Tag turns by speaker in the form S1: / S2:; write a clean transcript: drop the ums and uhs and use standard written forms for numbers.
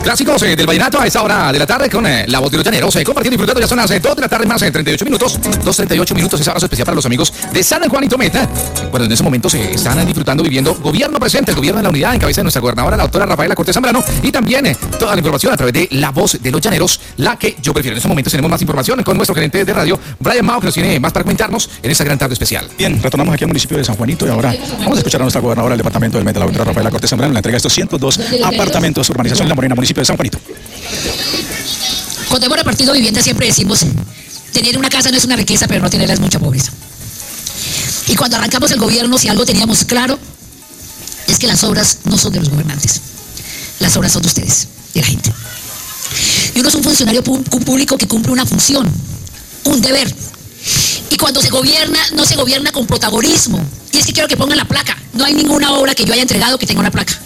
S1: Clásicos del vallenato a esta hora de la tarde con la voz de los llaneros. Compartiendo y disfrutando, ya son las 2 de la tarde más 38 minutos. 2:38 minutos. Ese abrazo especial para los amigos de San Juan y Tometa. Bueno, en ese momento se están disfrutando, viviendo gobierno presente, el gobierno de la unidad en cabeza de nuestra gobernadora, la doctora Rafaela Cortés Zambrano. Y también toda la información a través de la voz de los llaneros, la que yo prefiero. En estos momentos tenemos más información con nuestro gerente de radio, Brian Mao, que nos tiene más para comentarnos en esta gran tarde especial.
S2: Bien, retornamos aquí al municipio de San Juanito y ahora vamos a escuchar a nuestra gobernadora del departamento del Meta, la doctora Rafaela Cortés Zambrano, en la entrega de estos 102 apartamentos, urbanización La Morena, municipio de San Juanito.
S3: Cuando hemos repartido vivienda siempre decimos, tener una casa no es una riqueza, pero no tenerla es mucha pobreza. Y cuando arrancamos el gobierno, si algo teníamos claro, es que las obras no son de los gobernantes. Las obras son de ustedes, de la gente. Y uno es un funcionario público que cumple una función, un deber. Y cuando se gobierna, no se gobierna con protagonismo. Y es que quiero que pongan la placa. No hay ninguna obra que yo haya entregado que tenga una placa.